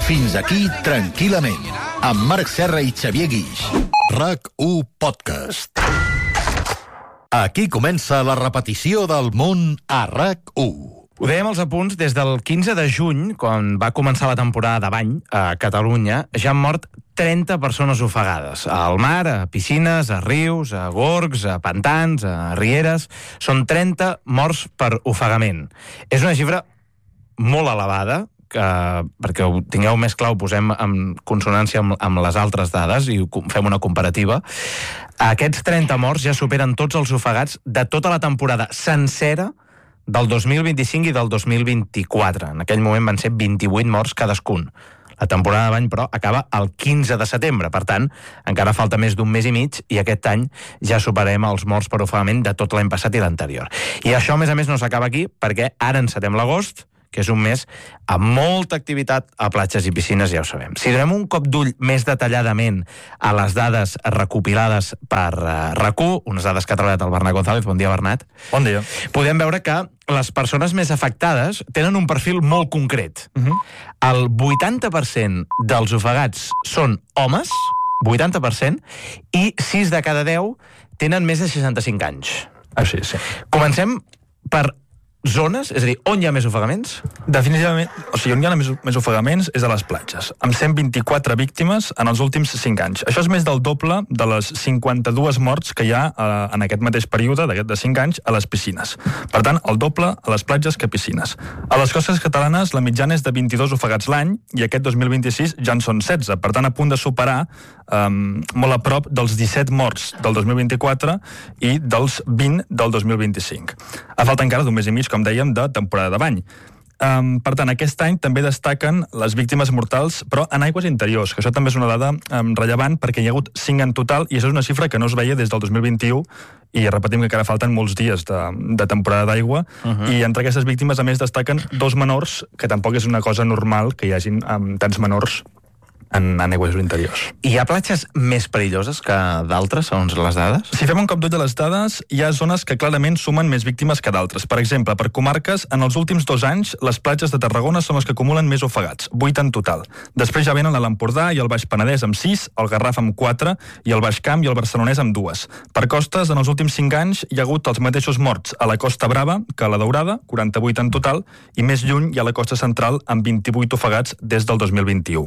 Fins aquí tranquil·lament, amb Marc Serra i Xavier Guix. RAC1 Podcast. Aquí comença la repetició del món a RAC1. Ho dèiem als apunts, des del 15 de juny, quan va començar la temporada de bany a Catalunya, ja han mort 30 persones ofegades. Al mar, a piscines, a rius, a gorgs, a pantans, a rieres. Són 30 morts per ofegament. És una xifra molt elevada, perquè ho tingueu més clar, ho posem en consonància amb les altres dades i fem una comparativa. Aquests 30 morts ja superen tots els ofegats de tota la temporada sencera del 2025 i del 2024. En aquell moment van ser 28 morts cadascun. La temporada de bany, però, acaba el 15 de setembre. Per tant, encara falta més d'un mes i mig i aquest any ja superem els morts per ofegament de tot l'any passat i l'anterior. I això, a més, no s'acaba aquí, perquè ara encetem l'agost, que és un mes amb molta activitat a platges i piscines, ja ho sabem. Si donem un cop d'ull més detalladament a les dades recopilades per RAC1, unes dades que ha treballat el Bernat González, bon dia, Bernat. Bon dia. Podem veure que les persones més afectades tenen un perfil molt concret. El 80% dels ofegats són homes, 80%, i 6 de cada 10 tenen més de 65 anys. Així, sí. Comencem per zones, és a dir, on hi ha més ofegaments? Definitivament, o sigui, on hi ha més ofegaments és a les platges, amb 124 víctimes en els últims 5 anys. Això és més del doble de les 52 morts que hi ha en aquest mateix període, de 5 anys, a les piscines. Per tant, el doble a les platges que a piscines. A les costes catalanes, la mitjana és de 22 ofegats l'any, i aquest 2026 ja en són 16, per tant, a punt de superar molt a prop dels 17 morts del 2024 i dels 20 del 2025. A falta encara d'un mes i mig, com dèiem, de temporada de bany. Per tant, aquest any també destaquen les víctimes mortals, però en aigües interiors, que això també és una dada rellevant, perquè hi ha hagut 5 en total, i això és una xifra que no es veia des del 2021, i repetim que encara falten molts dies de temporada d'aigua, i entre aquestes víctimes, a més, destaquen 2 menors, que tampoc és una cosa normal que hi hagin tants menors en aigües interiors. Hi ha platges més perilloses que d'altres, segons les dades? Si fem un cop d'ull de les dades, hi ha zones que clarament sumen més víctimes que d'altres. Per exemple, per comarques, en els últims 2 anys, les platges de Tarragona són les que acumulen més ofegats, 8 en total. Després ja venen l'Empordà i el Baix Penedès amb 6, el Garraf amb 4 i el Baix Camp i el Barcelonès amb 2. Per costes, en els últims 5 anys hi ha hagut els mateixos morts a la Costa Brava que a la Daurada, 48 en total, i més lluny hi ha la Costa Central amb 28 ofegats des del 2021.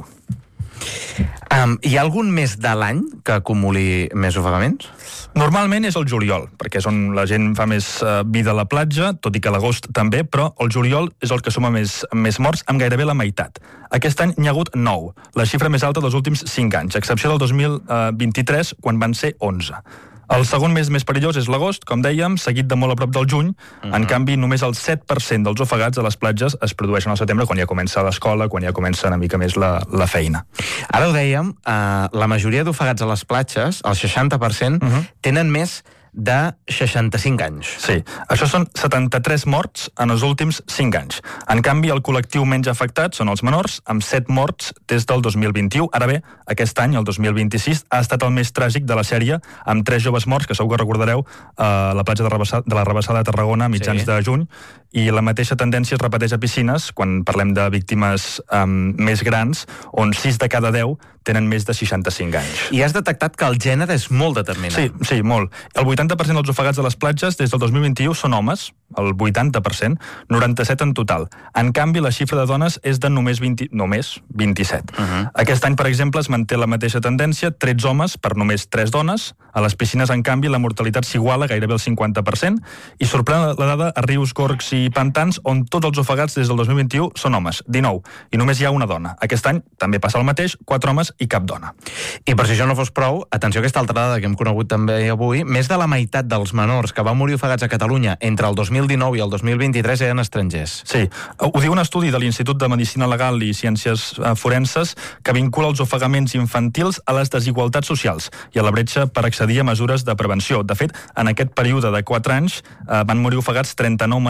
Hi ha algun mes de l'any que acumuli més ofegaments? Normalment és el juliol, perquè és on la gent fa més vida a la platja, tot i que l'agost també, però el juliol és el que suma més morts, amb gairebé la meitat. Aquest any n'hi ha hagut 9, la xifra més alta dels últims 5 anys, a excepció del 2023, quan van ser 11. El segon mes més perillós és l'agost, com dèiem, seguit de molt a prop del juny. En canvi, només el 7% dels ofegats a les platges es produeixen al setembre, quan ja comença l'escola, quan ja comença una mica més la feina. Ara ho dèiem, la majoria d'ofegats a les platges, el 60%, tenen més de 65 anys. Sí, això són 73 morts en els últims 5 anys. En canvi, el col·lectiu menys afectat són els menors, amb 7 morts des del 2021. Ara bé, aquest any, el 2026, ha estat el més tràgic de la sèrie, amb 3 joves morts, que segur que recordareu, a la platja de la Rabassada de Tarragona a mitjans de juny, i la mateixa tendència es repeteix a piscines, quan parlem de víctimes més grans, on 6 de cada 10 tenen més de 65 anys. I has detectat que el gènere és molt determinant. Sí, molt. El 80% dels ofegats a les platges des del 2021 són homes, el 80%, 97 en total. En canvi, la xifra de dones és de només 27. Aquest any, per exemple, es manté la mateixa tendència, 13 homes per només 3 dones. A les piscines, en canvi, la mortalitat s'iguala gairebé al 50%, i sorprèn la dada a rius, gorgs i pantans, on tots els ofegats des del 2021 són homes, 19, i només hi ha una dona. Aquest any també passa el mateix, 4 homes i cap dona. I per si això no fos prou, atenció a aquesta altra dada que hem conegut també avui, més de la meitat dels menors que van morir ofegats a Catalunya entre el 2019 i el 2023 eren estrangers. Sí, ho diu un estudi de l'Institut de Medicina Legal i Ciències Forenses que vincula els ofegaments infantils a les desigualtats socials i a la bretxa per accedir a mesures de prevenció. De fet, en aquest període de 4 anys van morir ofegats 39 menors i la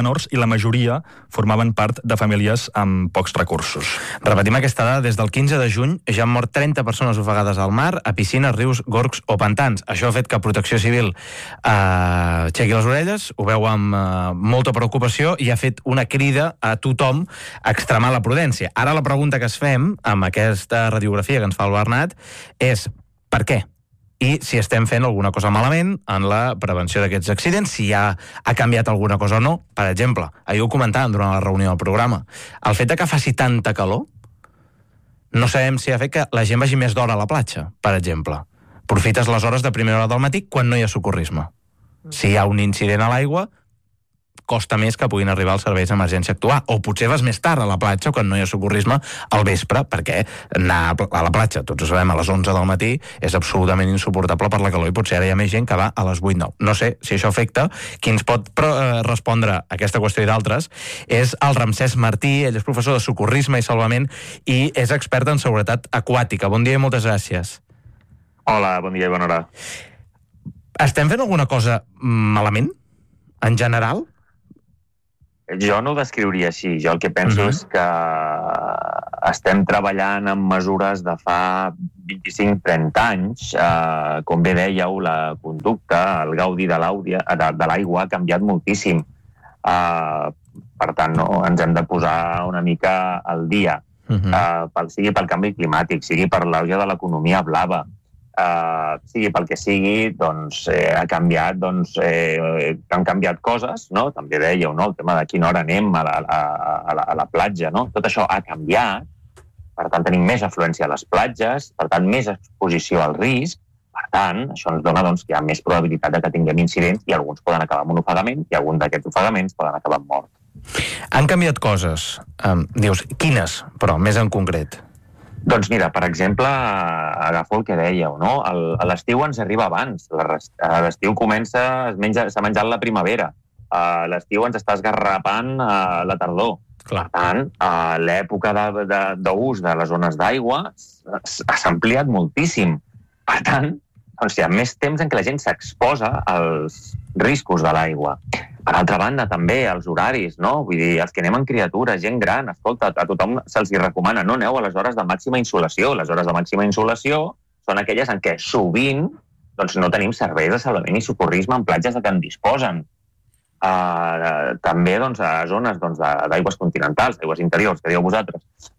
la majoria formaven part de famílies amb pocs recursos. Repetim aquesta dada, des del 15 de juny ja han mort 30 persones ofegades al mar, a piscines, rius, gorgs o pantans. Això ha fet que Protecció Civil aixequi les orelles, ho veu amb molta preocupació i ha fet una crida a tothom a extremar la prudència. Ara la pregunta que es fem amb aquesta radiografia que ens fa el Bernat és per què? I si estem fent alguna cosa malament en la prevenció d'aquests accidents, si ja ha canviat alguna cosa o no. Per exemple, ahir ho comentàvem durant la reunió del programa, el fet que faci tanta calor no sabem si ha fet que la gent vagi més d'hora a la platja, per exemple. Aprofites les hores de primera hora del matí quan no hi ha socorrisme. Si hi ha un incident a l'aigua, costa més que puguin arribar els serveis d'emergència a actuar. O potser vas més tard a la platja quan no hi ha socorrisme al vespre, perquè anar a la platja, tots ho sabem, a les 11 del matí és absolutament insuportable per la calor i potser ara hi ha més gent que va a les 8-9. No sé si això afecta. Qui ens pot respondre a aquesta qüestió i d'altres és el Ramsès Martí. Ell és professor de socorrisme i salvament i és expert en seguretat aquàtica. Bon dia i moltes gràcies. Hola, bon dia i bona hora. Estem fent alguna cosa malament, en general? Jo no ho descriuria així. Jo el que penso és que estem treballant amb mesures de fa 25-30 anys. Com bé dèieu, la conducta, el gaudi de l'aigua ha canviat moltíssim. Per tant, ens hem de posar una mica al dia. Sigui pel canvi climàtic, sigui per l'auge de l'economia blava, sigui pel que sigui, doncs han canviat coses, no? També dèieu, no? El tema de quina hora anem a la platja, no? Tot això ha canviat, per tant tenim més afluència a les platges, per tant més exposició al risc, per tant això ens dona que hi ha més probabilitat de que tinguem incidents i alguns poden acabar amb un ofegament i alguns d'aquests ofegaments poden acabar amb mort. Han canviat coses, dius, quines, però més en concret? Doncs mira, per exemple, agafo el que dèieu, no? A l'estiu ens arriba abans. A l'estiu s'ha menjat la primavera. A l'estiu ens està esgarrapant la tardor. Per tant, l'època d'ús de les zones d'aigua s'ha ampliat moltíssim. Per tant, hi ha més temps en què la gent s'exposa als riscos de l'aigua. Per altra banda, també, els horaris, no? Vull dir, els que anem amb criatures, gent gran, escolta, a tothom se'ls recomana, no aneu a les hores de màxima insolació. Les hores de màxima insolació són aquelles en què sovint no tenim serveis de salvament i socorrisme en platges de què en disposen. També a zones d'aigües continentals, d'aigües interiors, que dieu vosaltres,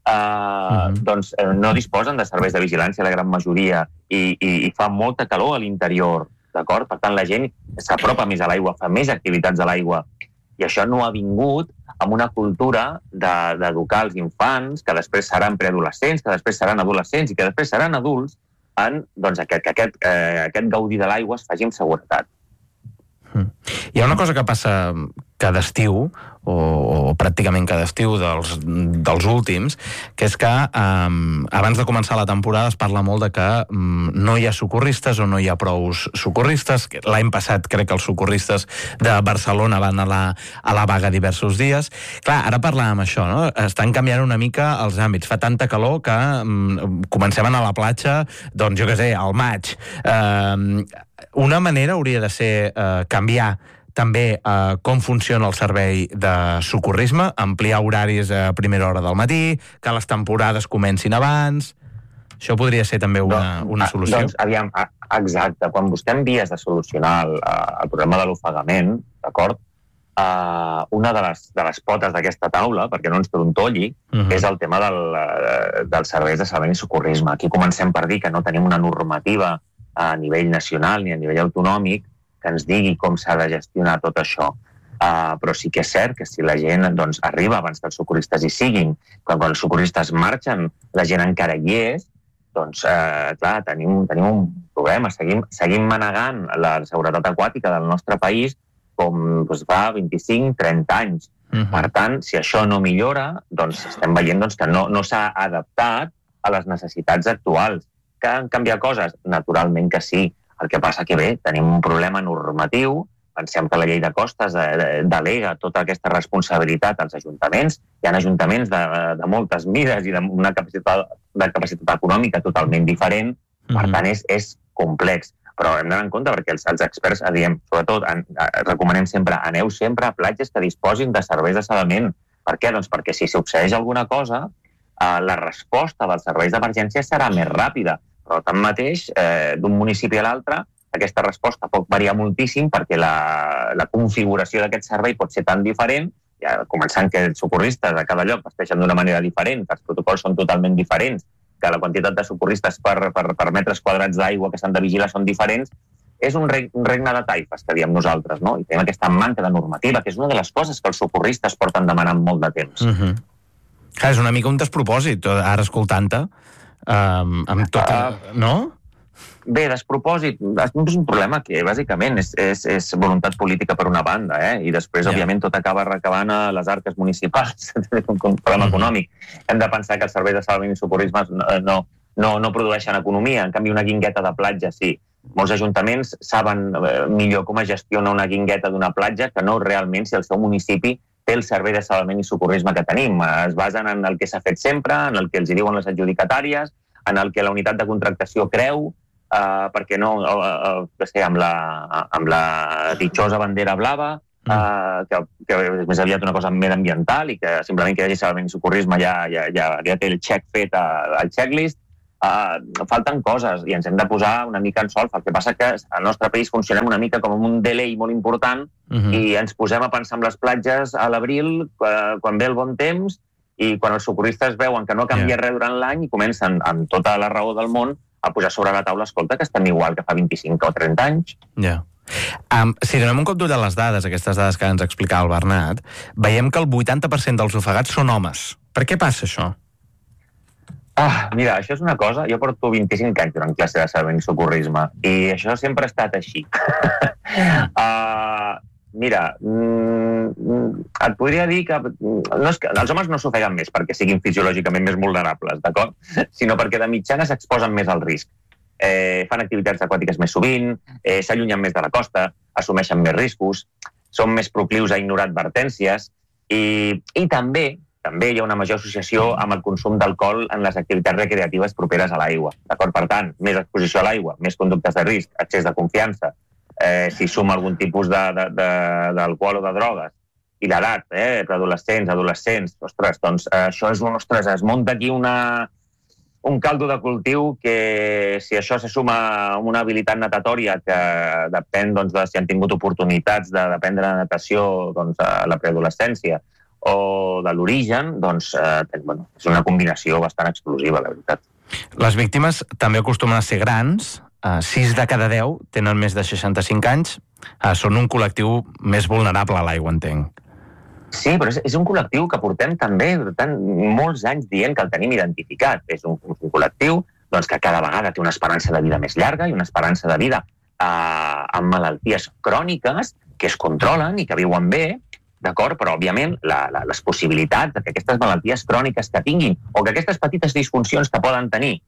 no disposen de serveis de vigilància la gran majoria i fa molta calor a l'interior. D'acord? Per tant, la gent s'apropa més a l'aigua, fa més activitats a l'aigua. I això no ha vingut amb una cultura d'educar els infants, que després seran preadolescents, que després seran adolescents i que després seran adults, que aquest gaudi de l'aigua es faci amb seguretat. Hi ha una cosa que passa cada estiu, o pràcticament cada estiu dels últims, que és que abans de començar la temporada es parla molt de que no hi ha socorristes o no hi ha prou socorristes. L'any passat crec que els socorristes de Barcelona van a la vaga diversos dies. Clar, ara parlàvem això, no? Estan canviant una mica els àmbits. Fa tanta calor que comencem a anar a la platja, doncs jo què sé, al maig. Una manera hauria de ser canviar també com funciona el servei de socorrisme, ampliar horaris a primera hora del matí, que les temporades comencin abans. Això podria ser també una solució. Doncs, aviam, exacte. Quan busquem vies de solucionar el problema de l'ofegament, d'acord? Una de les potes d'aquesta taula, perquè no ens trontolli, és el tema dels serveis de salvament i socorrisme. Aquí comencem per dir que no tenim una normativa a nivell nacional ni a nivell autonòmic que ens digui com s'ha de gestionar tot això. Però sí que és cert que si la gent arriba abans que els socorristes hi siguin, quan els socorristes marxen, la gent encara hi és, doncs, clar, tenim un problema. Seguim manegant la seguretat aquàtica del nostre país com fa 25-30 anys. Per tant, si això no millora, doncs estem veient que no s'ha adaptat a les necessitats actuals. Que han canviat coses? Naturalment que sí. El que passa que bé, tenim un problema normatiu, pensem que la llei de costes delega tota aquesta responsabilitat als ajuntaments. Hi ha ajuntaments de moltes mides i d'una capacitat econòmica totalment diferent, per tant és complex. però hem d'anar en compte perquè els experts diem, sobretot, recomanem sempre, aneu sempre a platges que disposin de serveis de salvament. Per què? Doncs perquè si succeeix alguna cosa, la resposta dels serveis d'emergència serà més ràpida. Però tanmateix, d'un municipi a l'altre, aquesta resposta pot variar moltíssim perquè la configuració d'aquest servei pot ser tan diferent, ja començant que els socorristes a cada lloc vesteixen d'una manera diferent, que els protocols són totalment diferents, que la quantitat de socorristes per metres quadrats d'aigua que s'han de vigilar són diferents, és un regne de taifes, que diem nosaltres, no? I tenim aquesta manca de normativa, que és una de les coses que els socorristes porten demanant molt de temps. Clar, és una mica un despropòsit, ara escoltant-te, amb tot... No? Bé, despropòsit, és un problema que bàsicament és voluntat política per una banda, i després, òbviament, tot acaba recabant a les arques municipals, un problema econòmic. Hem de pensar que els serveis de salvament i socorrisme no produeixen economia, en canvi una guingueta de platja sí. Molts ajuntaments saben millor com es gestiona una guingueta d'una platja que no realment si el seu municipi té el servei de salvament i socorrisme que tenim. Es basen en el que s'ha fet sempre, en el que els diuen les adjudicatàries, en el que la unitat de contractació creu, perquè no, amb la ditxosa bandera blava, que és més aviat una cosa mediambiental i que simplement que hi hagi salvament i socorrisme ja té el check fet al checklist. Falten coses i ens hem de posar una mica en solfa. El que passa que al nostre país funcionem una mica com un delay molt important i ens posem a pensar en les platges a l'abril, quan ve el bon temps, i quan els socorristes veuen que no ha canviat res durant l'any i comencen, amb tota la raó del món, a posar sobre la taula, escolta, que estem igual que fa 25 o 30 anys. Ja. Si donem un cop d'ull a les dades, aquestes dades que ens explicava el Bernat, veiem que el 80% dels ofegats són homes. Per què passa això? Mira, això és una cosa... Jo porto 25 anys durant classe de salvament i socorrisme i això sempre ha estat així. Mira, et podria dir que els homes no s'ofeguen més perquè siguin fisiològicament més vulnerables, d'acord? Sinó perquè de mitjana s'exposen més al risc. Fan activitats aquàtiques més sovint, s'allunyen més de la costa, assumeixen més riscos, són més proclius a ignorar advertències i també hi ha una major associació amb el consum d'alcohol en les activitats recreatives properes a l'aigua. D'acord? Per tant, més exposició a l'aigua, més conductes de risc, excés de confiança, si suma algun tipus d'alcohol o de drogues, i l'edat, adolescents, ostres, doncs això es munta aquí un caldo de cultiu que si això se suma a una habilitat natatòria que depèn de si han tingut oportunitats d'aprendre natació a la preadolescència, o de l'origen, doncs, és una combinació bastant explosiva, la veritat. Les víctimes també acostumen a ser grans, 6 de cada 10 tenen més de 65 anys, són un col·lectiu més vulnerable a l'aigua, entenc. Sí, però és un col·lectiu que portem també durant molts anys dient que el tenim identificat. És un col·lectiu que cada vegada té una esperança de vida més llarga i una esperança de vida amb malalties cròniques que es controlen i que viuen bé, d'acord? Però, òbviament, les possibilitats que aquestes malalties cròniques que tinguin o que aquestes petites disfuncions que poden tenir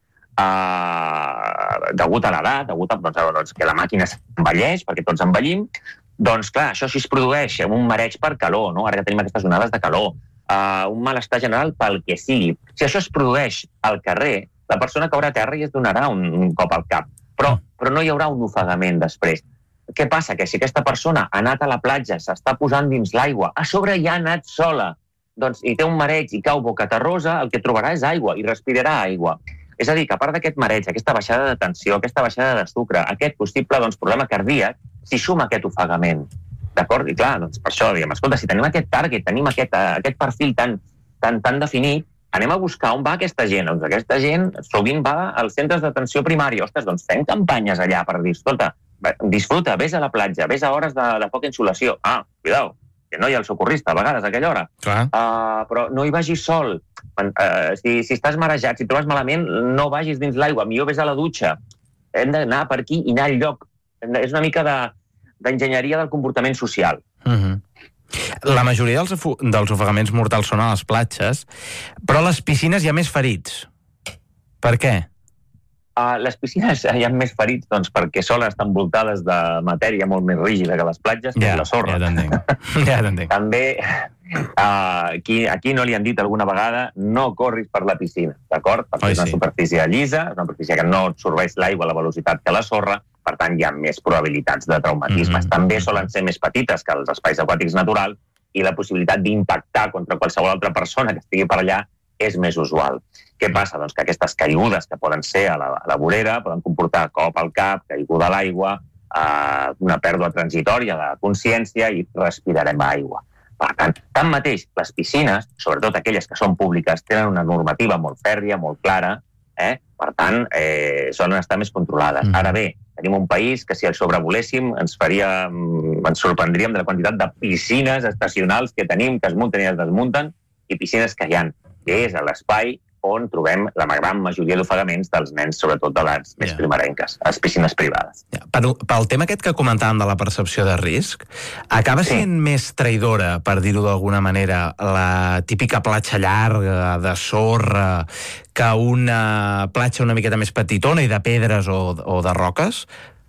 degut a l'edat, degut a que la màquina s'envelleix, perquè tots envellim, doncs, clar, això sí es produeix un mareig per calor, no? Ara que tenim aquestes onades de calor, un malestar general pel que sigui. Si això es produeix al carrer, la persona caurà a terra i es donarà un cop al cap. Però no hi haurà un ofegament després. Què passa? Que si aquesta persona ha anat a la platja, s'està posant dins l'aigua, a sobre ja ha anat sola, doncs, i té un mareig i cau bocaterrosa, el que trobarà és aigua i respirarà aigua. És a dir, que a part d'aquest mareig, aquesta baixada de tensió, aquesta baixada de sucre, aquest possible problema cardíac, s'hi suma aquest ofegament. D'acord? I clar, doncs per això diguem, escolta, si tenim aquest target, tenim aquest perfil tan definit, anem a buscar on va aquesta gent. Doncs aquesta gent sovint va als centres d'atenció primària. Ostres, doncs fem campanyes allà per dir, escolta, disfruta, vés a la platja, vés a hores de poca insolació. Cuidao, que no hi ha el socorrista a vegades a aquella hora. Però no hi vagis sol. Si estàs marejat, si et trobes malament, no vagis dins l'aigua, millor vés a la dutxa. Hem d'anar per aquí i anar al lloc. És una mica d'enginyeria del comportament social. La majoria dels ofegaments mortals són a les platges, però a les piscines hi ha més ferits. Per què? A les piscines hi ha més ferits perquè solen estar envoltades de matèria molt més rígida que les platges, que és la sorra. Ja t'entenc. També, aquí no li han dit alguna vegada no corris per la piscina, d'acord? Perquè és una superfície llisa, és una superfície que no absorbeix l'aigua a la velocitat que la sorra, per tant hi ha més probabilitats de traumatismes. També solen ser més petites que els espais aquàtics naturals i la possibilitat d'impactar contra qualsevol altra persona que estigui per allà és més usual. Què passa? Doncs que aquestes caigudes que poden ser a la vorera poden comportar cop al cap, caiguda a l'aigua, una pèrdua transitòria de consciència i respirarem aigua. Per tant, tanmateix, les piscines, sobretot aquelles que són públiques, tenen una normativa molt fèrria, molt clara, per tant, solen estar més controlades. Ara bé, tenim un país que si el sobrevoléssim ens sorprendríem de la quantitat de piscines estacionals que tenim, que es munten i es desmunten, i piscines que hi ha, que és l'espai on trobem la gran majoria d'ofegaments dels nens, sobretot de l'edat més primerenques, a les piscines privades. Pel tema aquest que comentàvem de la percepció de risc, acaba sent més traïdora, per dir-ho d'alguna manera, la típica platja llarga de sorra que una platja una miqueta més petitona i de pedres o de roques?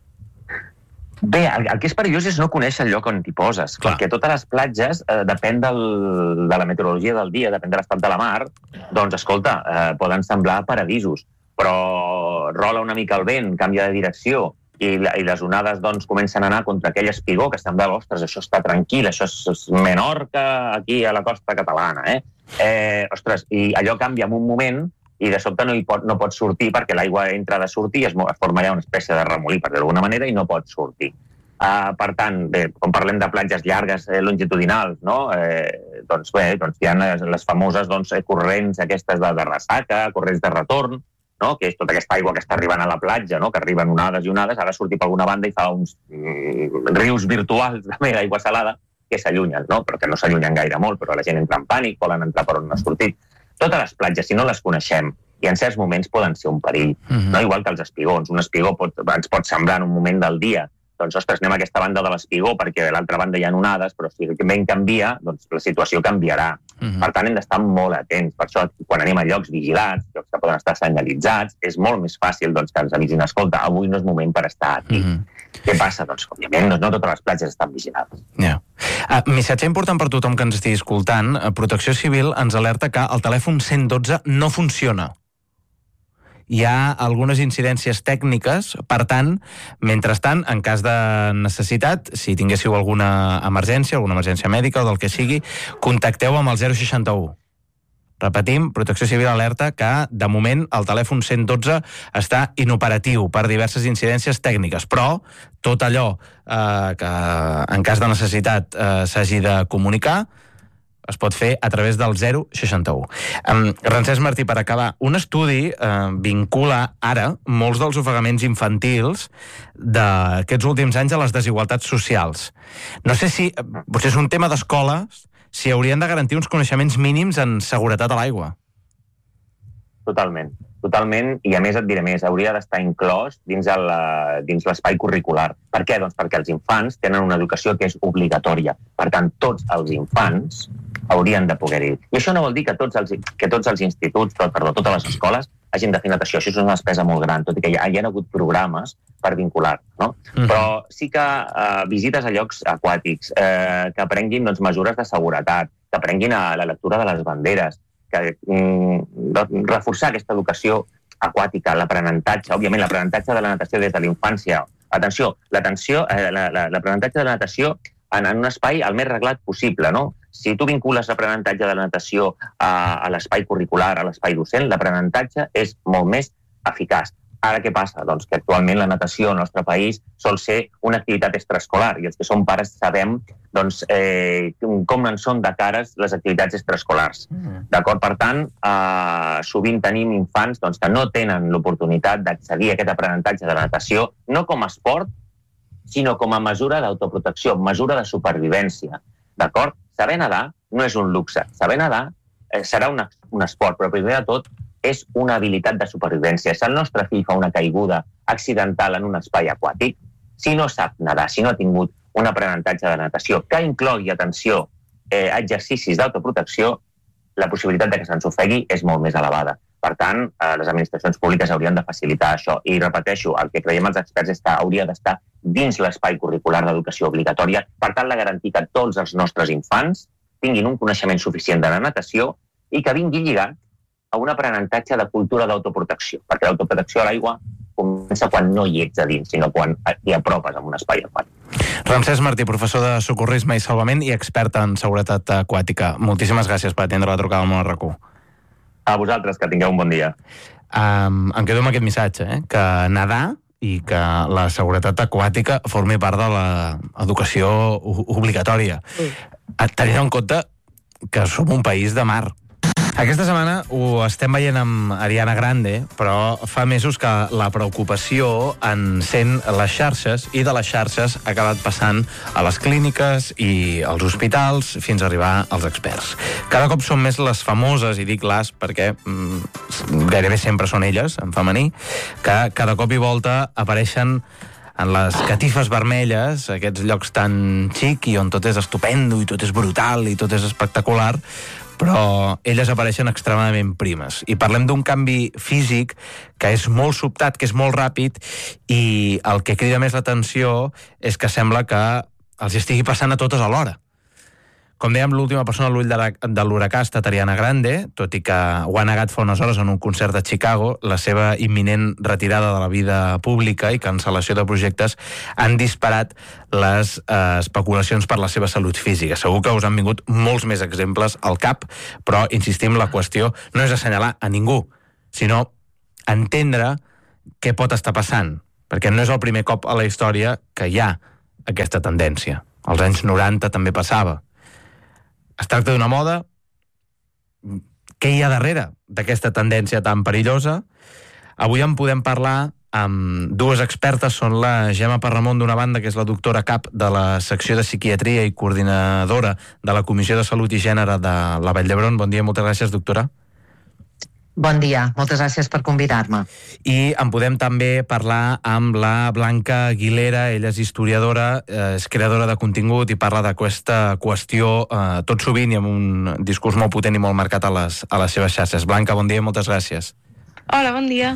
Bé, el que és perillós és no conèixer el lloc on t'hi poses, perquè totes les platges, depèn de la meteorologia del dia, depèn de l'estat de la mar, doncs, escolta, poden semblar paradisos, però rola una mica el vent, canvia de direcció, i les onades doncs, comencen a anar contra aquell espigó que sembla, ostres, això està tranquil, això és Menorca aquí a la costa catalana, ostres, i allò canvia en un moment i de sobte no pot sortir perquè l'aigua entra de sortir i es forma allà una espècie de remolí, per dir d'alguna manera, i no pot sortir. Per tant, bé, quan parlem de platges llargues longitudinals, no? Doncs hi ha les famoses corrents aquestes de ressaca, corrents de retorn, no? Que és tota aquesta aigua que està arribant a la platja, no? Que arriben onades i onades, ha de sortir per alguna banda i fa uns rius virtuals de mega aigua salada que s'allunyen, no? Però que no s'allunyen gaire molt, però la gent entra en pànic, volen entrar per on no ha sortit. Totes les platges, si no les coneixem, i en certs moments poden ser un perill, no? Igual que els espigons. Un espigó ens pot semblar en un moment del dia, doncs, ostres, anem a aquesta banda de l'espigó perquè a l'altra banda hi ha onades, però si el vent canvia, doncs la situació canviarà. Per tant, hem d'estar molt atents. Per això, quan anem a llocs vigilats, llocs que poden estar senyalitzats, és molt més fàcil que ens avisin, escolta, avui no és moment per estar aquí. Què passa? Doncs, òbviament, no totes les platges estan vigilades. Missatge important per tothom que ens estigui escoltant. Protecció Civil ens alerta que el telèfon 112 no funciona. Hi ha algunes incidències tècniques, per tant, mentrestant, en cas de necessitat, si tinguéssiu alguna emergència mèdica o del que sigui, contacteu amb el 061. Repetim, Protecció Civil alerta que, de moment, el telèfon 112 està inoperatiu per diverses incidències tècniques, però tot allò que, en cas de necessitat, s'hagi de comunicar, es pot fer a través del 061. Francesc Martí, per acabar, un estudi vincula ara molts dels ofegaments infantils d'aquests últims anys a les desigualtats socials. No sé si, potser és un tema d'escoles, si haurien de garantir uns coneixements mínims en seguretat a l'aigua. Totalment, i a més et diré més, hauria d'estar inclòs dins l'espai curricular. Per què? Doncs perquè els infants tenen una educació que és obligatòria. Per tant, tots els infants haurien de poder-hi. I això no vol dir que tots els instituts, totes les escoles, hagin de fer natació. Això és una despesa molt gran, tot i que hi ha hagut programes per vincular, no? Però sí que visites a llocs aquàtics, que aprenguin mesures de seguretat, que aprenguin la lectura de les banderes, que reforçar aquesta educació aquàtica, l'aprenentatge, òbviament l'aprenentatge de la natació des de la infància. Atenció, l'aprenentatge de la natació en un espai el més reglat possible, no? Si tu vincules l'aprenentatge de la natació a l'espai curricular, a l'espai docent, l'aprenentatge és molt més eficaç. Ara què passa? Doncs que actualment la natació al nostre país sol ser una activitat extraescolar i els que som pares sabem com en són de cares les activitats extraescolars. D'acord? Per tant, sovint tenim infants que no tenen l'oportunitat d'accedir a aquest aprenentatge de la natació no com a esport, sinó com a mesura d'autoprotecció, mesura de supervivència. D'acord? Saber nedar no és un luxe. Saber nedar serà un esport, però primer de tot és una habilitat de supervivència. Si el nostre fill fa una caiguda accidental en un espai aquàtic, si no sap nedar, si no ha tingut un aprenentatge de natació que inclogui, atenció, exercicis d'autoprotecció, la possibilitat que se'ns ofegui és molt més elevada. Per tant, les administracions públiques haurien de facilitar això. I repeteixo, el que creiem els experts és que hauria d'estar dins l'espai curricular d'educació obligatòria, per tal de garantir que tots els nostres infants tinguin un coneixement suficient de la natació i que vingui lligat a un aprenentatge de cultura d'autoprotecció, perquè l'autoprotecció a l'aigua comença quan no hi ets a dins, sinó quan t'hi apropes en un espai aquàtic. Ramsès Martí, professor de socorrisme i salvament i expert en seguretat aquàtica. Moltíssimes gràcies per atendre la trucada al Món RAC1. A vosaltres, que tingueu un bon dia. Em quedo amb aquest missatge, que nedar i que la seguretat aquàtica formi part de l'educació obligatòria. Tenint en compte que som un país de mar. Aquesta setmana ho estem veient amb Ariana Grande, però fa mesos que la preocupació encén les xarxes i de les xarxes ha acabat passant a les clíniques i als hospitals fins a arribar als experts. Cada cop són més les famoses, i dic les perquè gairebé sempre són elles, en femení, que cada cop i volta apareixen en les catifes vermelles, aquests llocs tan xic i on tot és estupendo i tot és brutal i tot és espectacular, però elles apareixen extremadament primes. I parlem d'un canvi físic que és molt sobtat, que és molt ràpid, i el que crida més l'atenció és que sembla que els estigui passant a totes alhora. Com dèiem, l'última persona a l'ull de l'huracà ha estat Ariana Grande, tot i que ho ha negat fa unes hores en un concert de Chicago. La seva imminent retirada de la vida pública i cancel·lació de projectes han disparat les especulacions per la seva salut física. Segur que us han vingut molts més exemples al cap, però, insistim, la qüestió no és assenyalar a ningú, sinó entendre què pot estar passant, perquè no és el primer cop a la història que hi ha aquesta tendència. Als anys 90 també passava. Es tracta d'una moda. Què hi ha darrere d'aquesta tendència tan perillosa? Avui en podem parlar amb dues expertes. Són la Gemma Parramon, d'una banda, que és la doctora cap de la secció de psiquiatria i coordinadora de la Comissió de Salut i Gènere de la Vall d'Hebron. Bon dia, moltes gràcies, doctora. Bon dia, moltes gràcies per convidar-me. I en podem també parlar amb la Blanca Aguilera. Ella és historiadora, és creadora de contingut i parla d'aquesta qüestió tot sovint i amb un discurs molt potent i molt marcat a les seves xarxes. Blanca, bon dia i moltes gràcies. Hola, bon dia.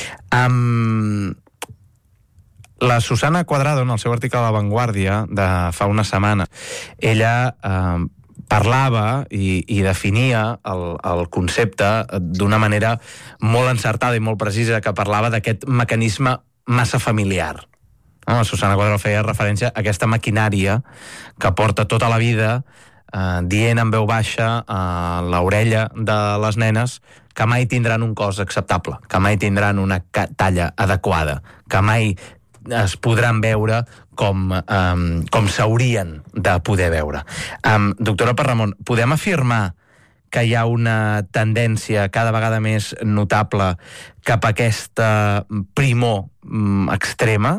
La Susana Cuadrado, en el seu article a La Vanguardia de fa una setmana, ella parlava i definia el concepte d'una manera molt encertada i molt precisa, que parlava d'aquest mecanisme massa familiar. La Susana Cuadrado feia referència a aquesta maquinària que porta tota la vida dient en veu baixa a l'orella de les nenes que mai tindran un cos acceptable, que mai tindran una talla adequada, que mai es podran veure com s'haurien de poder veure. Doctora Parramon, podem afirmar que hi ha una tendència cada vegada més notable cap a aquesta primor extrema?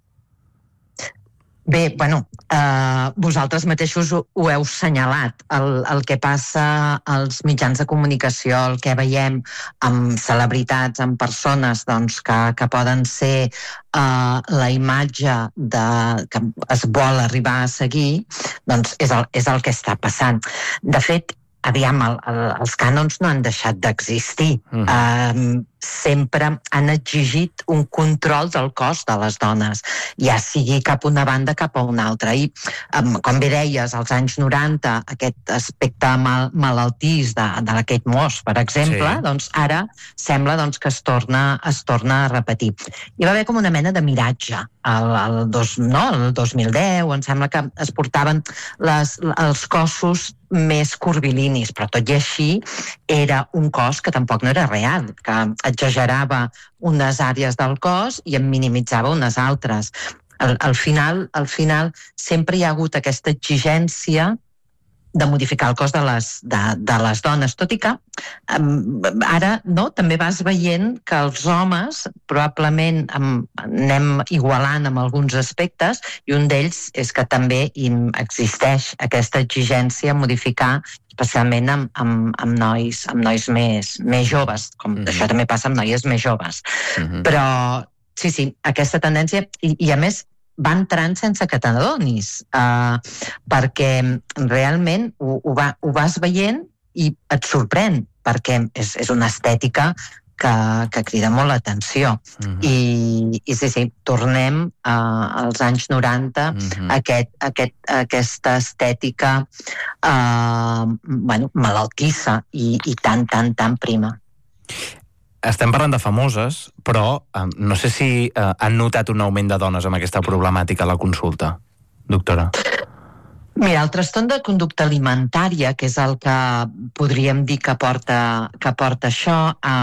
Bé, bueno, vosaltres mateixos ho heu senyalat. El que passa als mitjans de comunicació, el que veiem amb celebritats, amb persones doncs, que poden ser la imatge que es vol arribar a seguir, doncs és el que està passant. De fet, aviam, els cànons no han deixat d'existir. Sempre han exigit un control del cos de les dones, ja sigui cap una banda cap a una altra. I, com bé deies, als anys 90, aquest aspecte malaltís de la Kate Moss, per exemple, sí. Doncs ara sembla que es torna a repetir. Hi va haver com una mena de miratge. El 2010, em sembla que es portaven els cossos més curvilinis, però tot i així era un cos que tampoc no era real, que exagerava unes àrees del cos i en minimitzava unes altres. Al final sempre hi ha hagut aquesta exigència de modificar el cos de les dones, tot i que ara també vas veient que els homes probablement anem igualant amb alguns aspectes, i un d'ells és que també existeix aquesta exigència a modificar, especialment amb nois més joves, com això també passa amb noies més joves. Però sí, aquesta tendència, i a més va entrant sense que t'adonis, perquè realment ho vas veient i et sorprèn, perquè és una estètica que crida molt l'atenció. I sí, tornem als anys 90, aquesta estètica malaltissa i tan prima. estem parlant de famoses, però no sé si han notat un augment de dones amb aquesta problemàtica a la consulta, doctora. Mira, el trastorn de conducta alimentària, que és el que podríem dir que porta això,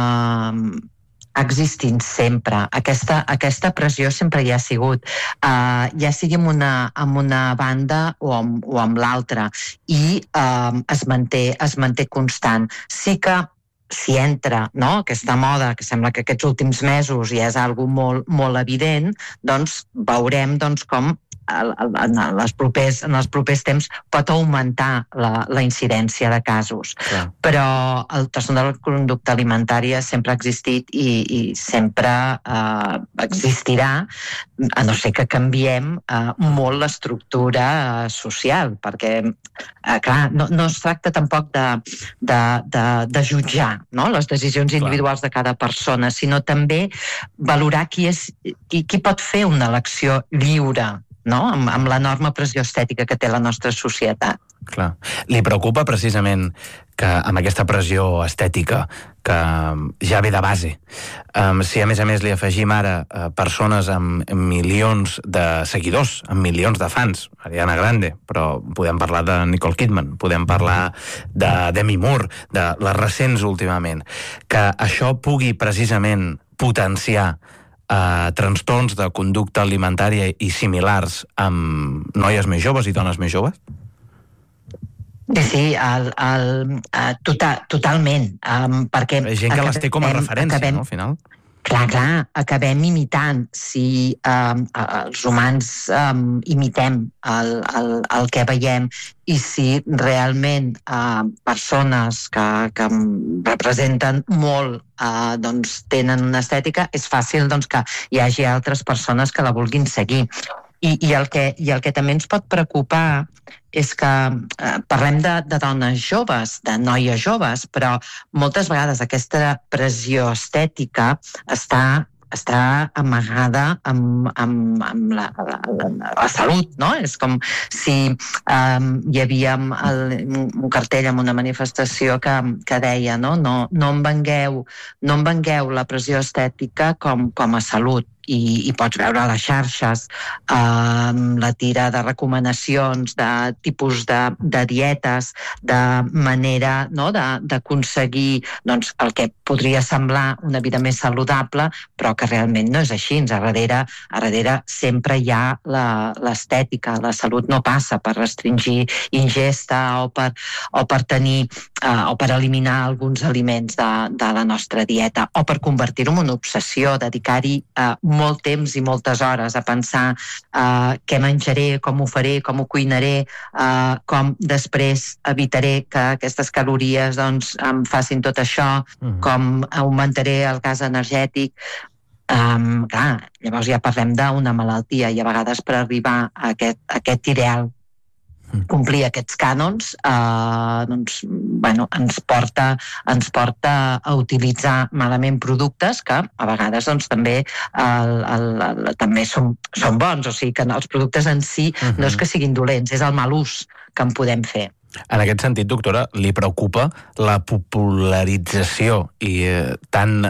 existint sempre. Aquesta pressió sempre hi ha sigut, ja sigui amb una banda o amb l'altra, i es manté constant. Sí que si entra, no?, aquesta moda, que sembla que aquests últims mesos ja és algo molt, molt evident, doncs veurem com en els propers temps pot augmentar la incidència de casos. Clar. Però el trastorn de la conducta alimentària sempre ha existit i sempre existirà, a no ser que canviem molt l'estructura social, perquè, clar, no es tracta tampoc de jutjar, no?, les decisions individuals de cada persona, sinó també valorar qui pot fer una elecció lliure, no?, amb l'enorme pressió estètica que té la nostra societat. Clar. Li preocupa precisament que amb aquesta pressió estètica que ja ve de base, si a més li afegim ara persones amb milions de seguidors, amb milions de fans, Ariana Grande, però podem parlar de Nicole Kidman, podem parlar de Demi Moore, de les recents últimament, que això pugui precisament potenciar trastorns de conducta alimentària i similars amb noies més joves i dones més joves? Sí, totalment. Perquè gent que les té com a referència, no, al final? Clar, acabem imitant. Si els humans imitem el que veiem, i si realment persones que representen molt tenen una estètica, és fàcil que hi hagi altres persones que la vulguin seguir. I el que també ens pot preocupar és que parlem de dones joves, de noies joves, però moltes vegades aquesta pressió estètica està amagada amb la salut, no? És com si hi havia un cartell en una manifestació que deia no em vengueu la pressió estètica com a salut. I pots veure a les xarxes la tira de recomanacions, de tipus de dietes, de manera d'aconseguir el que podria semblar una vida més saludable, però que realment no és així. A darrere sempre hi ha l'estètica. La salut no passa per restringir ingesta o per tenir o per eliminar alguns aliments de la nostra dieta, o per convertir-ho en una obsessió, dedicar-hi molt temps i moltes hores a pensar què menjaré, com ho faré, com ho cuinaré, com després evitaré que aquestes calories em facin tot això, com augmentaré el gas energètic. Llavors ja parlem d'una malaltia, i a vegades per arribar a aquest ideal, complir aquests cànons, ens porta a utilitzar malament productes que a vegades també són bons. O sigui que els productes en si no és que siguin dolents, és el mal ús que en podem fer. En aquest sentit, doctora, li preocupa la popularització i tan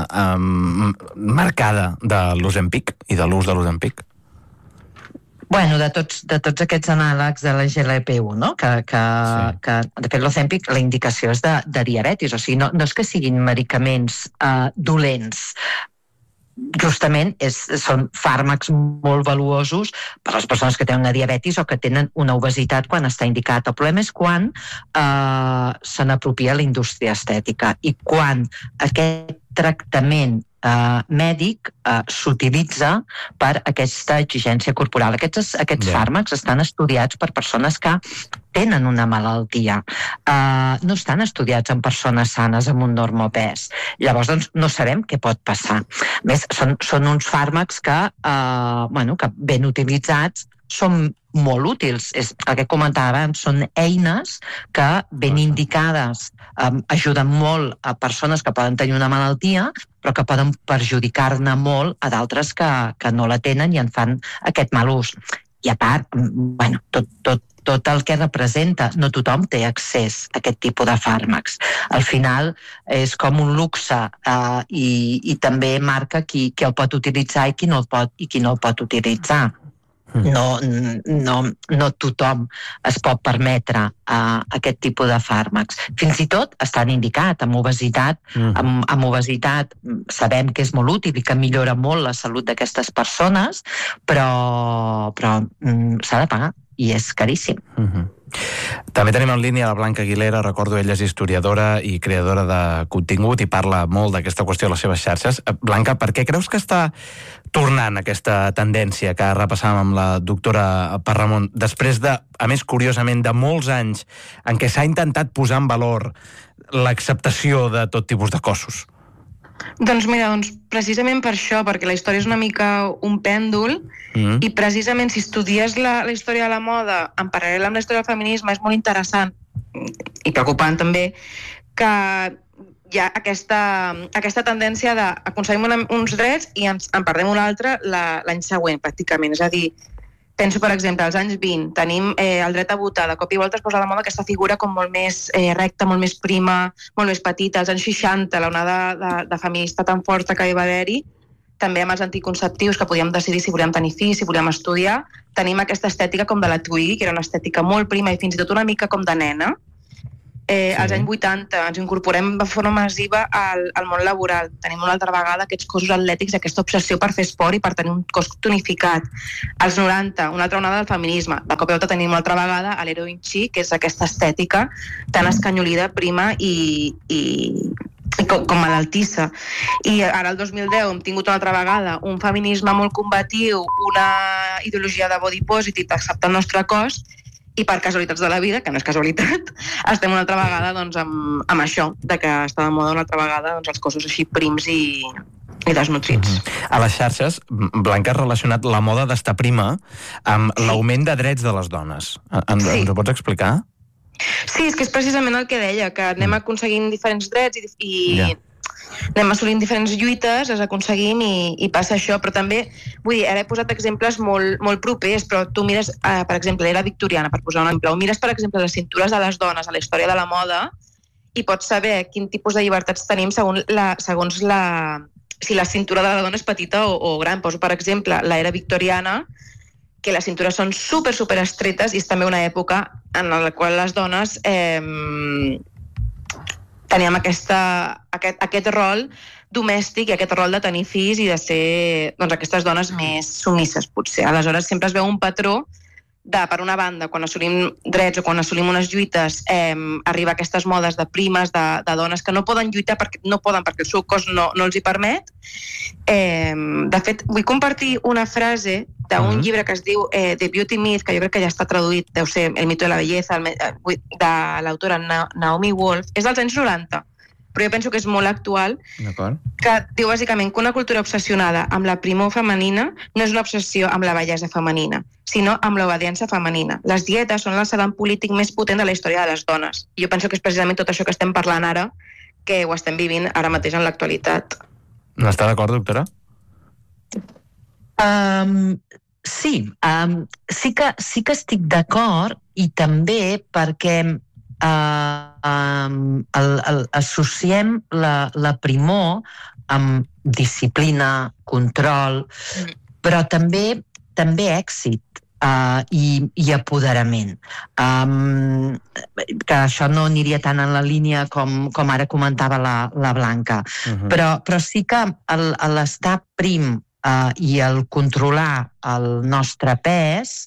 marcada de l'Ozempic i de l'ús de l'Ozempic? Bueno, de tots aquests anàlegs de la GLP-1, no? Que de fet l'Ozempic, la indicació és de diabetis, o sigui, no és que siguin medicaments dolents. Justament són fàrmacs molt valuosos per a les persones que tenen una diabetis o que tenen una obesitat quan està indicat. El problema és quan se n'apropia la indústria estètica i quan aquest tractament mèdic s'utilitza per aquesta exigència corporal. Aquests fàrmacs estan estudiats per persones que tenen una malaltia. No estan estudiats en persones sanes amb un normopès. Llavors, no sabem què pot passar. A més, són uns fàrmacs que ben utilitzats són molt útils. És el que comentava abans, són eines que ben indicades ajuden molt a persones que poden tenir una malaltia, però que poden perjudicar-ne molt a d'altres que no la tenen i en fan aquest mal ús. I a part, tot el que representa. No tothom té accés a aquest tipus de fàrmacs. Al final és com un luxe i també marca qui el pot utilitzar i qui no el pot utilitzar. No tothom es pot permetre aquest tipus de fàrmacs. Fins i tot estan indicats amb obesitat. Amb obesitat sabem que és molt útil i que millora molt la salut d'aquestes persones, però s'ha de pagar i és caríssim. També tenim en línia la Blanca Aguilera. Recordo, ella és historiadora i creadora de contingut i parla molt d'aquesta qüestió a les seves xarxes. Blanca, per què creus que està tornant aquesta tendència que repassàvem amb la doctora Parramon, després de, a més, curiosament, de molts anys en què s'ha intentat posar en valor l'acceptació de tot tipus de cossos? Doncs mira, precisament per això, perquè la història és una mica un pèndol, i precisament si estudies la història de la moda en paral·lel amb la història del feminisme és molt interessant i preocupant també que hi ha aquesta tendència d'aconseguim uns drets i en perdem un altre l'any següent, pràcticament. És a dir, penso, per exemple, als anys 20 tenim el dret a votar, de cop i volta es posa de moda aquesta figura com molt més recta, molt més prima, molt més petita. Als anys 60, l'onada de feminista tan forta que hi va haver-hi, també amb els anticonceptius, que podíem decidir si volíem tenir fills, si volíem estudiar, tenim aquesta estètica com de la Twiggy, que era una estètica molt prima i fins i tot una mica com de nena. Als anys 80 ens incorporem de forma massiva al món laboral. Tenim una altra vegada aquests cossos atlètics, aquesta obsessió per fer esport i per tenir un cos tonificat. Als 90, una altra onada del feminisme. De cop i volta tenim una altra vegada l'heroin chic, que és aquesta estètica tan escanyolida, prima i com malaltissa. I ara el 2010 hem tingut una altra vegada un feminisme molt combatiu, una ideologia de body positive, d'acceptar el nostre cos, i per casualitats de la vida, que no és casualitat, estem una altra vegada amb això, de que està de moda una altra vegada els cossos així prims i desnutrits. A les xarxes, Blanca, has relacionat la moda d'estar prima amb l'augment de drets de les dones. Ens ho pots explicar? Sí, és que és precisament el que deia, que anem aconseguint diferents drets i anem assolint diferents lluites, les aconseguim i passa això, però també, vull dir, ara he posat exemples molt propers, però tu mires, per exemple, l'era victoriana, per posar un exemple, o mires, per exemple, les cintures de les dones a la història de la moda i pots saber quin tipus de llibertats tenim segons si la cintura de la dona és petita o gran. Poso, per exemple, l'era victoriana, que les cintures són super estretes i és també una època en la qual les dones teníem aquest rol domèstic i aquest rol de tenir fills i de ser aquestes dones més submisses, potser. Aleshores, sempre es veu un patró per una banda, quan assolim drets o quan assolim unes lluites, arriba a aquestes modes de primes, de dones que no poden lluitar perquè el seu cos no els hi permet. De fet, vull compartir una frase d'un llibre que es diu The Beauty Myth, que jo crec que ja està traduït, deu ser El mito de la belleza, de l'autora Naomi Wolf. És dels anys 90, però jo penso que és molt actual, que diu bàsicament que una cultura obsessionada amb la primor femenina no és una obsessió amb la bellesa femenina, sinó amb l'obediència femenina. Les dietes són l'alçadant polític més potent de la història de les dones. I jo penso que és precisament tot això que estem parlant ara, que ho estem vivint ara mateix en l'actualitat. N'està d'acord, doctora? Sí, sí que estic d'acord, i també perquè associem la primor amb disciplina, control, però també èxit i apoderament. Que això no aniria tant en la línia com ara comentava la Blanca, però sí que l'estar prim i el controlar el nostre pes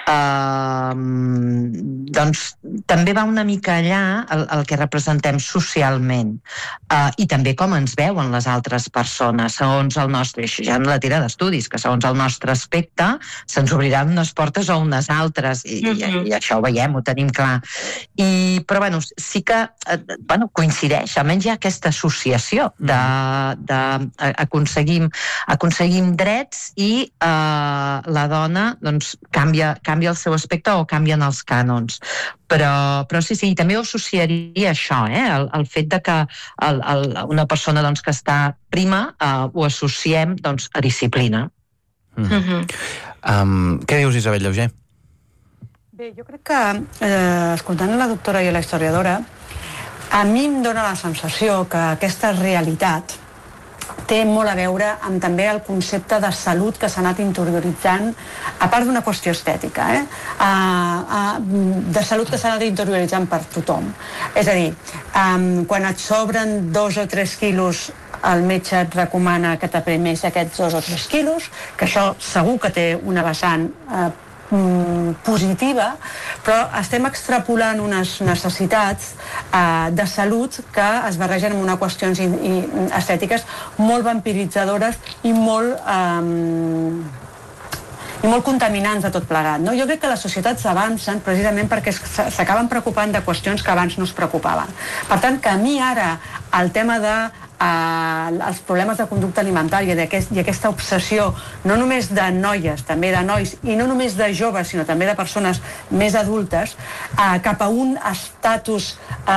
doncs també va una mica allà el que representem socialment i també com ens veuen les altres persones segons el nostre, això ja en la tira d'estudis, que segons el nostre aspecte se'ns obriran unes portes o unes altres i això ho veiem, ho tenim clar, però bueno, sí que coincideix, almenys hi ha aquesta associació aconseguim drets i la dona doncs, canvia el seu aspecte o canvien els cànons. Però sí, també ho associaria això, el fet de que una persona doncs, que està prima ho associem doncs, a disciplina. Què dius, Isabel Llauger? Bé, jo crec que, escoltant la doctora i la historiadora, a mi em dóna la sensació que aquesta realitat té molt a veure amb també el concepte de salut que s'ha anat interioritzant, a part d'una qüestió estètica, de salut que s'ha anat interioritzant per tothom. És a dir, quan et sobren 2 o 3 quilos, el metge et recomana que t'aprimés aquests 2 o 3 quilos, que això segur que té una vessant positiva, però estem extrapolant unes necessitats de salut que es barregen amb unes qüestions estètiques molt vampiritzadores i molt contaminants de tot plegat. No? Jo crec que les societats avancen precisament perquè s'acaben preocupant de qüestions que abans no es preocupaven. Per tant, que a mi ara el tema de els problemes de conducta alimentària i aquesta obsessió, no només de noies, també de nois, i no només de joves, sinó també de persones més adultes, cap a un estatus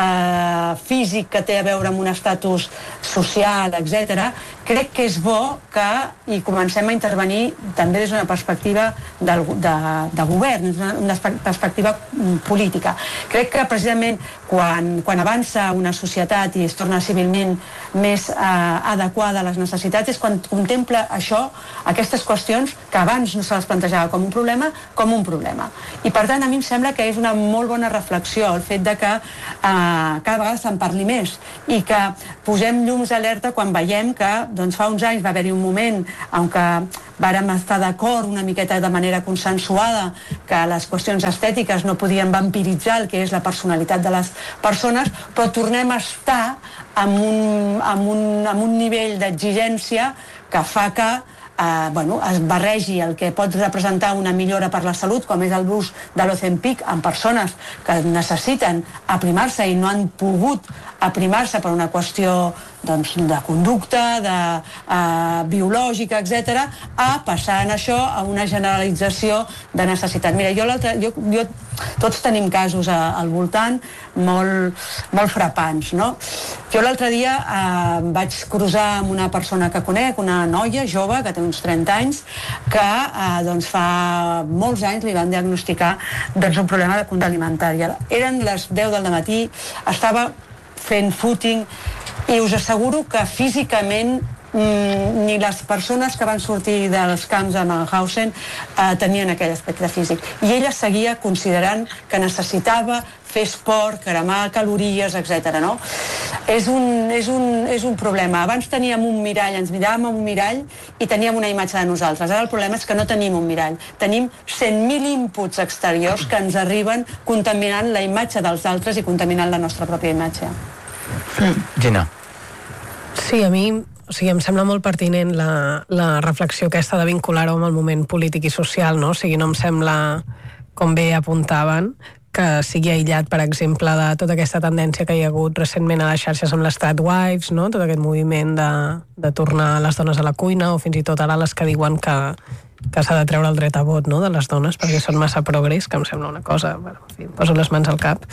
físic que té a veure amb un estatus social, etc., crec que és bo que hi comencem a intervenir també des d'una perspectiva de govern, una perspectiva política. Crec que precisament quan avança una societat i es torna civilment més adequada a les necessitats és quan contempla això, aquestes qüestions que abans no se les plantejava com un problema. I per tant a mi em sembla que és una molt bona reflexió el fet de que cada vegada se'n parli més i que posem llums d'alerta quan veiem que doncs, fa uns anys va haver-hi un moment en què vàrem estar d'acord una miqueta de manera consensuada que les qüestions estètiques no podien vampiritzar el que és la personalitat de les persones, però tornem a estar amb un nivell d'exigència que fa que es barregi el que pot representar una millora per la salut, com és l'ús de l'Ozempic en persones que necessiten aprimar-se i no han pogut aprimar-se per una qüestió de conducta, biològica, etc., a passar en això a una generalització de necessitat. Mira, tots tenim casos al voltant molt frapants, no? Jo l'altre dia vaig cruzar amb una persona que conec, una noia jove que té uns 30 anys, que fa molts anys li van diagnosticar un problema de conducta alimentària. Eren les 10 del matí, estava fent footing i us asseguro que físicament ni les persones que van sortir dels camps de Mauthausen tenien aquell aspecte físic. I ella seguia considerant que necessitava fer esport, cremar calories, etc. No? És un problema. Abans teníem un mirall, ens miràvem en un mirall i teníem una imatge de nosaltres. Ara el problema és que no tenim un mirall. Tenim 100.000 inputs exteriors que ens arriben contaminant la imatge dels altres i contaminant la nostra pròpia imatge. Gina. Sí, a mi em sembla molt pertinent la reflexió aquesta de vincular-ho amb el moment polític i social, no? O sigui, no em sembla, com bé apuntaven, que sigui aïllat, per exemple, de tota aquesta tendència que hi ha hagut recentment a les xarxes amb les Stradwives, no? Tot aquest moviment de tornar les dones a la cuina, o fins i tot ara les que diuen que s'ha de treure el dret a vot, no?, de les dones perquè són massa progrés, que em sembla una cosa, bueno, en fi, em poso les mans al cap.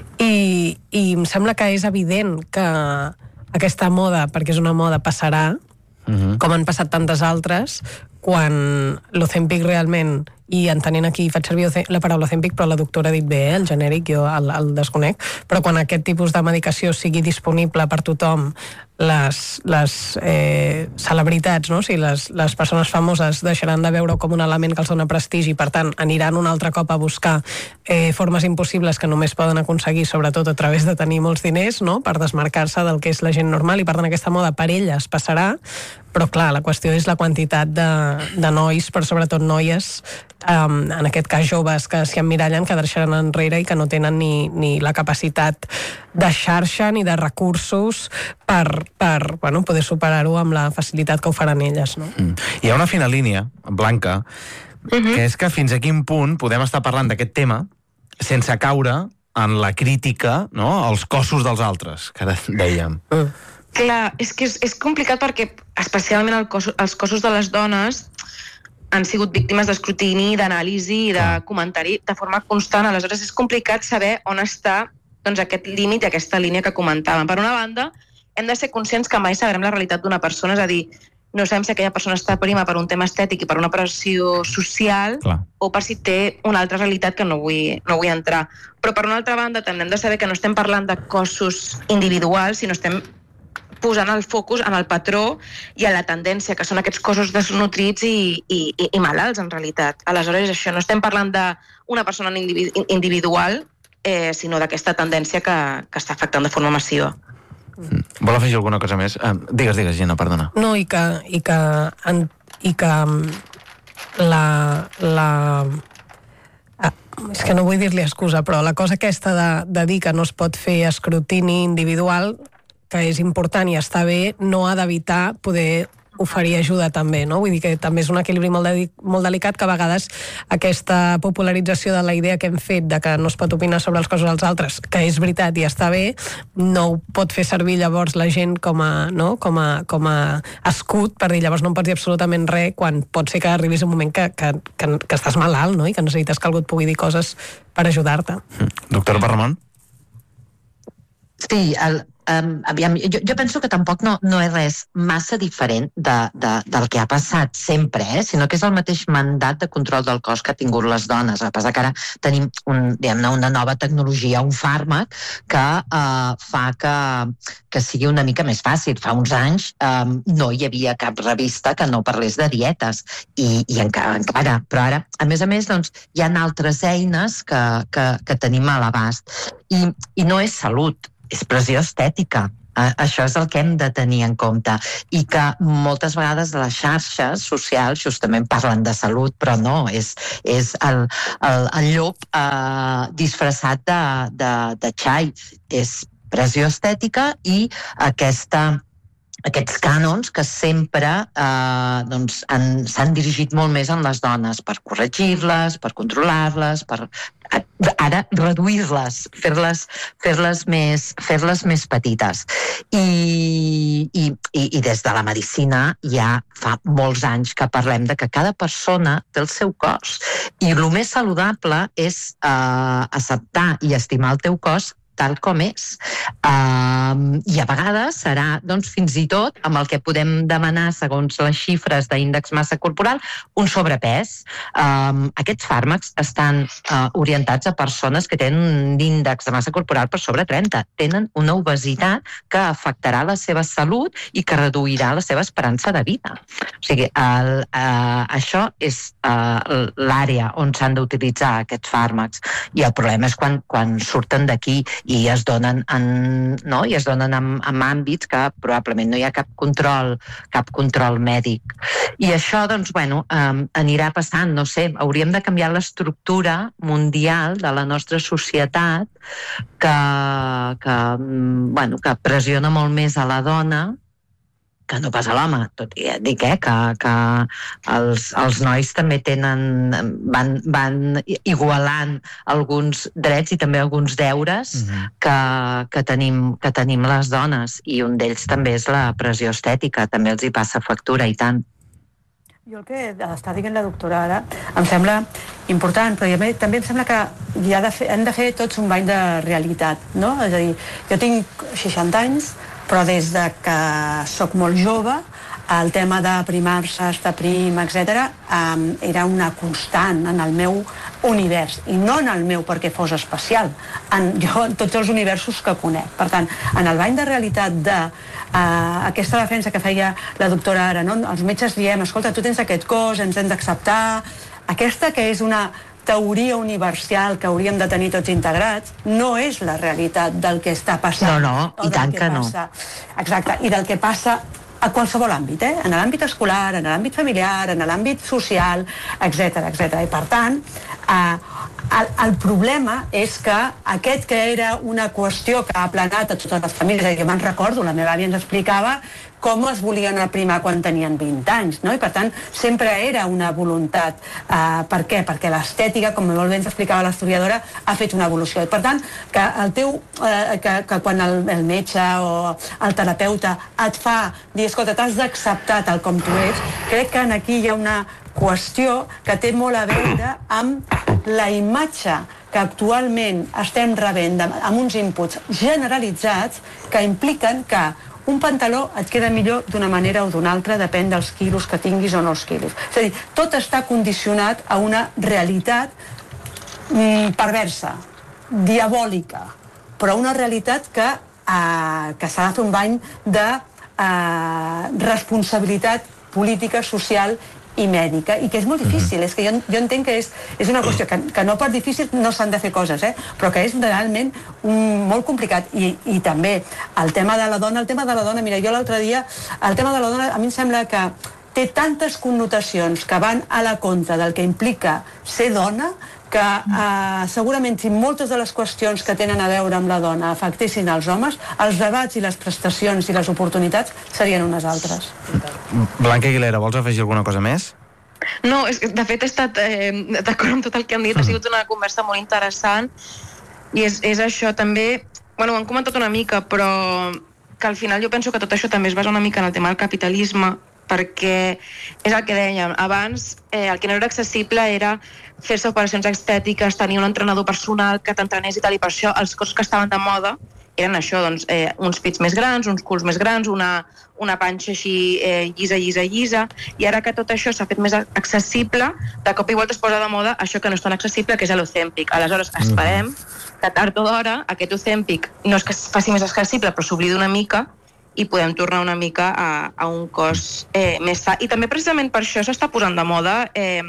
I em sembla que és evident que aquesta moda, perquè és una moda, passarà, com han passat tantes altres, quan l'Ozempic realment, i entenent aquí, faig servir la paraula Ozempic, però la doctora ha dit bé, el genèric, jo el desconec, però quan aquest tipus de medicació sigui disponible per tothom, les celebritats, no? O sigui, les persones famoses deixaran de veure com un element que els dona prestigi, per tant, aniran un altre cop a buscar formes impossibles que només poden aconseguir, sobretot a través de tenir molts diners, no?, per desmarcar-se del que és la gent normal, i per tant aquesta moda per elles passarà, però clar, la qüestió és la quantitat de nois, però sobretot noies, en aquest cas joves, que s'hi emmirallen, que deixaran enrere i que no tenen ni la capacitat de xarxa ni de recursos per poder superar-ho amb la facilitat que ho faran elles, no? Hi ha una fina línia, Blanca, que és que fins a quin punt podem estar parlant d'aquest tema sense caure en la crítica, no?, als cossos dels altres, que ara dèiem. Clar, és que és complicat perquè especialment els cossos de les dones han sigut víctimes d'escrutini, d'anàlisi i de comentari de forma constant. Aleshores és complicat saber on està aquest límit i aquesta línia que comentàvem. Per una banda, hem de ser conscients que mai sabrem la realitat d'una persona, és a dir, no sabem si aquella persona està prima per un tema estètic i per una pressió social, o per si té una altra realitat que no vull entrar. Però per una altra banda també hem de saber que no estem parlant de cossos individuals, sinó estem posant el focus en el patró i a la tendència, que són aquests cossos desnutrits i malalts, en realitat. Aleshores, això, no estem parlant d'una persona individual, sinó d'aquesta tendència que està afectant de forma massiva. Vol afegir alguna cosa més? Digues, Gina, perdona. No, i que és que no vull dir-li excusa, però la cosa aquesta de dir que no es pot fer escrutini individual, que és important i està bé, no ha d'evitar poder oferir ajuda també, no? Vull dir que també és un equilibri molt delicat, que a vegades aquesta popularització de la idea que hem fet de que no es pot opinar sobre els cossos dels altres, que és veritat i està bé, no ho pot fer servir llavors la gent com a escut per dir llavors no em pots dir absolutament res, quan pot ser que arribis un moment que estàs malalt, no? I que necessites que algú et pugui dir coses per ajudar-te. Doctor Parramon? Sí, jo penso que tampoc no és res massa diferent del que ha passat sempre, sinó que és el mateix mandat de control del cos que ha tingut les dones. A pesar que ara tenim una nova tecnologia, un fàrmac que fa que sigui una mica més fàcil. Fa uns anys no hi havia cap revista que no parlés de dietes i encara, però ara, a més, doncs, hi ha altres eines que tenim a l'abast. I no és salut, és pressió estètica. Això és el que hem de tenir en compte. I que moltes vegades les xarxes socials justament parlen de salut, però no, és el llop disfressat de xai. És pressió estètica i aquests cànons que sempre s'han dirigit molt més en les dones per corregir-les, per controlar-les, per ara reduir-les, fer-les més petites. I des de la medicina ja fa molts anys que parlem de que cada persona té el seu cos i el més saludable és acceptar i estimar el teu cos tal com és. I a vegades serà, doncs, fins i tot, amb el que podem demanar, segons les xifres d'índex massa corporal, un sobrepès. Aquests fàrmacs estan orientats a persones que tenen un índex de massa corporal per sobre 30. Tenen una obesitat que afectarà la seva salut i que reduirà la seva esperança de vida. O sigui, això és l'àrea on s'han d'utilitzar aquests fàrmacs. I el problema és quan surten d'aquí i es donen en àmbits que probablement no hi ha cap control mèdic. I això, doncs, anirà passant, no sé, hauríem de canviar l'estructura mundial de la nostra societat que pressiona molt més a la dona que no pas a l'home, tot i dir que els nois també van igualant alguns drets i també alguns deures que tenim les dones, i un d'ells també és la pressió estètica, també els hi passa factura i tant. Jo el que està dient la doctora ara em sembla important, però també em sembla que hem de fer tots un bany de realitat, no? És a dir, jo tinc 60 anys, però des de que sóc molt jove, el tema de primar-se, estar prim, etc., era una constant en el meu univers, i no en el meu perquè fos especial, en tots els universos que conec. Per tant, en el bany de realitat aquesta defensa que feia la doctora ara, no? Els metges diem, escolta, tu tens aquest cos, ens hem d'acceptar, aquesta que és una teoria universal que hauríem de tenir tots integrats, no és la realitat del que està passant. No, i tant que no. Exacte, i del que passa a qualsevol àmbit, en l'àmbit escolar, en l'àmbit familiar, en l'àmbit social, etc. I per tant, el problema és que aquest que era una qüestió que ha aplanat a totes les famílies, jo me'n recordo, la meva àvia ens explicava com es volien aprimar quan tenien 20 anys, no? I per tant sempre era una voluntat. Per què? Perquè l'estètica, com molt bé ens explicava l'estoriadora, ha fet una evolució. I per tant, que quan el metge o el terapeuta et fa dir, escolta, t'has d'acceptar tal com tu ets, crec que aquí hi ha una qüestió que té molt a veure amb la imatge que actualment estem rebent amb uns inputs generalitzats que impliquen que un pantaló et queda millor d'una manera o d'una altra, depèn dels quilos que tinguis o no els quilos. És a dir, tot està condicionat a una realitat perversa, diabòlica, però una realitat que s'ha de fer un bany de responsabilitat política, social i mèdica, i que és molt difícil. És que jo entenc que és una qüestió que no per difícil no s'han de fer coses, però que és realment molt complicat. I també el tema de la dona, mira, jo l'altre dia, el tema de la dona a mi em sembla que té tantes connotacions que van a la contra del que implica ser dona, que segurament si moltes de les qüestions que tenen a veure amb la dona afectessin els homes, els debats i les prestacions i les oportunitats serien unes altres. Blanca Aguilera, vols afegir alguna cosa més? No, de fet he estat d'acord amb tot el que han dit, ha sigut una conversa molt interessant i és això també, bueno, ho han comentat una mica, però que al final jo penso que tot això també es basa una mica en el tema del capitalisme, perquè és el que dèiem, abans el que no era accessible era fer-se operacions estètiques, tenir un entrenador personal que t'entrenés i tal, i per això els cossos que estaven de moda eren això, doncs, uns pits més grans, uns culs més grans, una panxa així llisa, i ara que tot això s'ha fet més accessible, de cop i volta es posa de moda això que no és tan accessible, que és l'Ozempic. Aleshores, esperem que tard o d'hora aquest Ozempic no és que es faci més accessible, però s'oblida una mica i podem tornar una mica a un cos més sa. I també precisament per això s'està posant de moda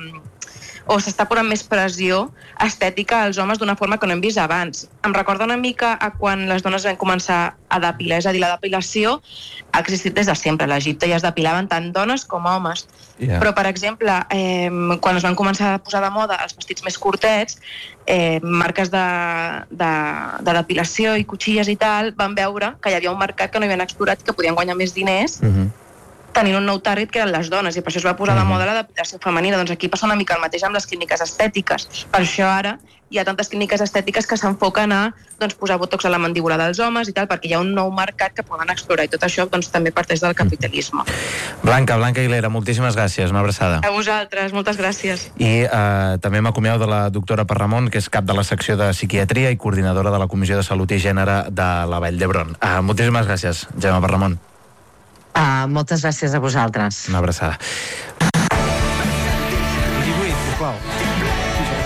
o s'està posant més pressió estètica als homes d'una forma que no hem vist abans. Em recorda una mica a quan les dones van començar a depilar, és a dir, la depilació ha existit des de sempre. A l'Egipte ja es depilaven tant dones com homes. Però, per exemple, quan es van començar a posar de moda els vestits més curtets, marques de depilació i cotxilles i tal, van veure que hi havia un mercat que no havien explorat i que podien guanyar més diners tenint un nou target que eren les dones, i per això es va posar de moda la depilació femenina. Doncs aquí passa una mica el mateix amb les clíniques estètiques. Per això ara hi ha tantes clíniques estètiques que s'enfoquen a posar botox a la mandíbula dels homes i tal, perquè hi ha un nou mercat que poden explorar, i tot això també parteix del capitalisme. Blanca Aguilera, moltíssimes gràcies, una abraçada. A vosaltres, moltes gràcies. I també m'acomiado de la doctora Parramon, que és cap de la secció de psiquiatria i coordinadora de la Comissió de Salut i Gènere de la Vall d'Hebron. Moltíssimes gràcies, Gemma Parramon. Moltes gràcies a vosaltres. Una abraçada.